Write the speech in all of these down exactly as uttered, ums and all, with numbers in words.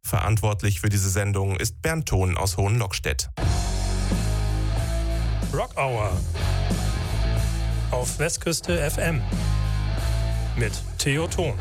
Verantwortlich für diese Sendung ist Bernd Thon aus Hohenlockstedt. Rock Hour auf Westküste F M mit Theo Thon.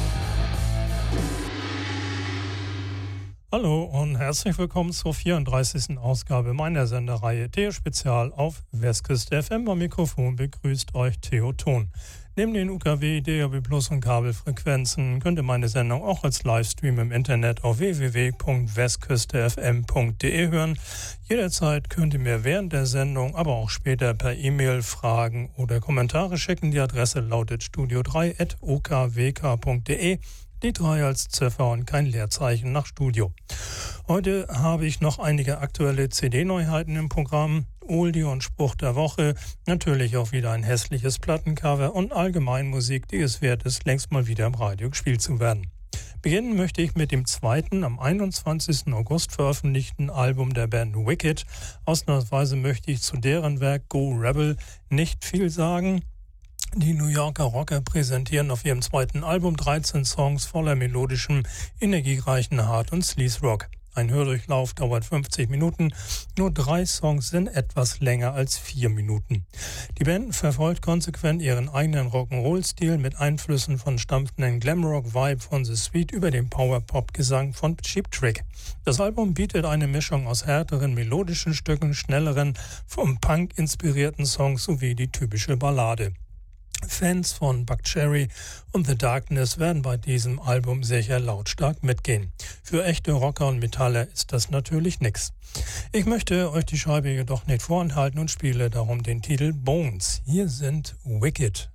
Hallo und herzlich willkommen zur vierunddreißigsten Ausgabe meiner Sendereihe Theo Spezial auf Westküste F M. Am Mikrofon begrüßt euch Theo Thon. Neben den U K W, D A B Plus und Kabelfrequenzen könnt ihr meine Sendung auch als Livestream im Internet auf w w w punkt westküste f m punkt d e hören. Jederzeit könnt ihr mir während der Sendung, aber auch später per E-Mail Fragen oder Kommentare schicken. Die Adresse lautet studio drei at o k w k punkt d e. Die drei als Ziffer und kein Leerzeichen nach Studio. Heute habe ich noch einige aktuelle C D-Neuheiten im Programm, Oldie und Spruch der Woche, natürlich auch wieder ein hässliches Plattencover und allgemein Musik, die es wert ist, längst mal wieder im Radio gespielt zu werden. Beginnen möchte ich mit dem zweiten, am einundzwanzigsten August veröffentlichten Album der Band Wicked. Ausnahmsweise möchte ich zu deren Werk Go Rebel nicht viel sagen. Die New Yorker Rocker präsentieren auf ihrem zweiten Album dreizehn Songs voller melodischem, energiereichen Hard- und Sleaze-Rock. Ein Hördurchlauf dauert fünfzig Minuten, nur drei Songs sind etwas länger als vier Minuten. Die Band verfolgt konsequent ihren eigenen Rock'n'Roll-Stil mit Einflüssen von stampfenden Glamrock-Vibe von The Sweet über den Power-Pop-Gesang von Cheap Trick. Das Album bietet eine Mischung aus härteren melodischen Stücken, schnelleren, vom Punk inspirierten Songs sowie die typische Ballade. Fans von Buckcherry und The Darkness werden bei diesem Album sicher lautstark mitgehen. Für echte Rocker und Metaller ist das natürlich nix. Ich möchte euch die Scheibe jedoch nicht vorenthalten und spiele darum den Titel Bones. Hier sind Wicked.